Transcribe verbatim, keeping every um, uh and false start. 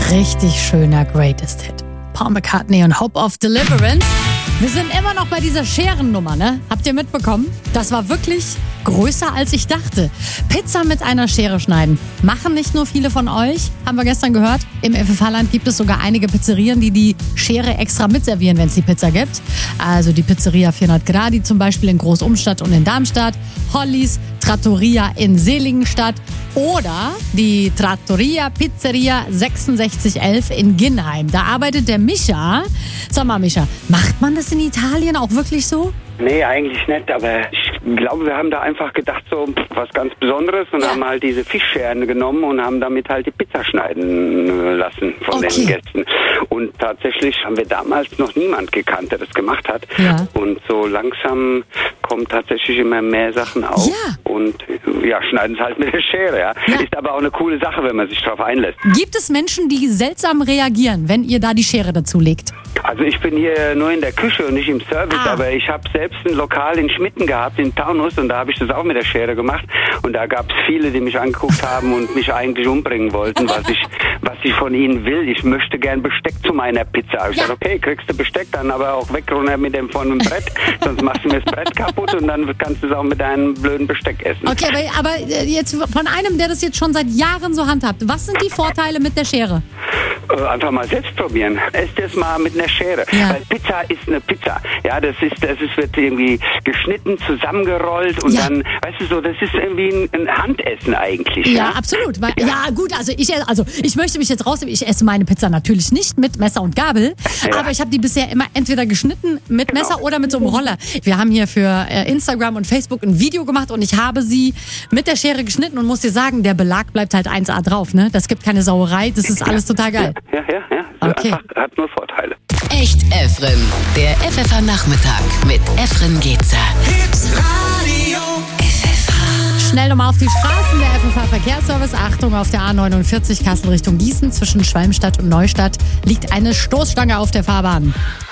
Richtig schöner Greatest Hit. Paul McCartney und Hope of Deliverance. Wir sind immer noch bei dieser Scherennummer, ne? Habt ihr mitbekommen? Das war wirklich größer, als ich dachte. Pizza mit einer Schere schneiden. Machen nicht nur viele von euch, haben wir gestern gehört. Im F F H-Land gibt es sogar einige Pizzerien, die die Schere extra mitservieren, wenn es die Pizza gibt. Also die Pizzeria vierhundert Gradi zum Beispiel in Groß-Umstadt und in Darmstadt. Hollys Trattoria in Seligenstadt. Oder die Trattoria Pizzeria sechsundsechzig elf in Ginnheim. Da arbeitet der Micha. Sag mal, Micha, macht man das in Italien auch wirklich so? Nee, eigentlich nicht, aber ich glaube, wir haben da einfach gedacht, so was ganz Besonderes und ja. haben halt diese Fischscheren genommen und haben damit halt die Pizza schneiden lassen von okay. den Gästen. Und tatsächlich haben wir damals noch niemand gekannt, der das gemacht hat. Ja. Und so langsam kommen tatsächlich immer mehr Sachen auf ja. und ja, schneiden es halt mit der Schere. Ja. Ja. Ist aber auch eine coole Sache, wenn man sich darauf einlässt. Gibt es Menschen, die seltsam reagieren, wenn ihr da die Schere dazu legt? Also ich bin hier nur in der Küche und nicht im Service, ah. aber ich habe selbst ein Lokal in Schmitten gehabt, in Taunus, und da habe ich das auch mit der Schere gemacht. Und da gab es viele, die mich angeguckt haben und mich eigentlich umbringen wollten, was ich was ich von ihnen will. Ich möchte gern Besteck zu meiner Pizza. Ich ja. sage, okay, kriegst du Besteck, dann aber auch weg runter mit dem von dem Brett, sonst machst du mir das Brett kaputt und dann kannst du es auch mit deinem blöden Besteck essen. Okay, aber, aber jetzt von einem, der das jetzt schon seit Jahren so handhabt, was sind die Vorteile mit der Schere? Einfach mal selbst probieren. Esst es mal mit einer Schere. Ja. Weil Pizza ist eine Pizza. Ja, das ist, das ist, wird irgendwie geschnitten, zusammengerollt und ja. dann, weißt du so, das ist irgendwie ein, ein Handessen eigentlich. Ja, ja? absolut. Weil, ja. ja, gut, also ich, also ich möchte mich jetzt rausnehmen. Ich esse meine Pizza natürlich nicht mit Messer und Gabel, ja. aber ich habe die bisher immer entweder geschnitten mit genau. Messer oder mit so einem Roller. Wir haben hier für Instagram und Facebook ein Video gemacht und ich habe sie mit der Schere geschnitten und muss dir sagen, der Belag bleibt halt eins A drauf, ne? Das gibt keine Sauerei, das ist alles total geil. Ja, ja, ja. Okay. Einfach, hat nur Vorteile. Echt Efren, der F F H-Nachmittag mit Efren Getzer. F F H. Schnell nochmal auf die Straßen, der F F H-Verkehrsservice. Achtung, auf der A neunundvierzig Kassel Richtung Gießen zwischen Schwalmstadt und Neustadt liegt eine Stoßstange auf der Fahrbahn.